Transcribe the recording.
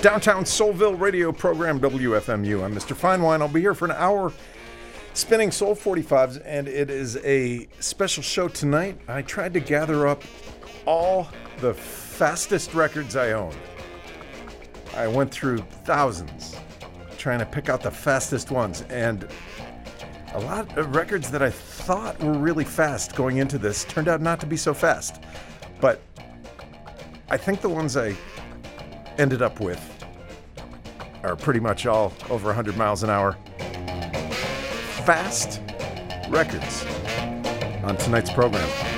Downtown Soulville radio program, WFMU. I'm Mr. Finewine. I'll be here for an hour spinning Soul 45s, and it is a special show tonight. I tried to gather up all the fastest records I own. I went through thousands trying to pick out the fastest ones, and a lot of records that I thought were really fast going into this turned out not to be so fast. But I think the ones I ended up with are pretty much all over 100 miles an hour. Fast records on tonight's program.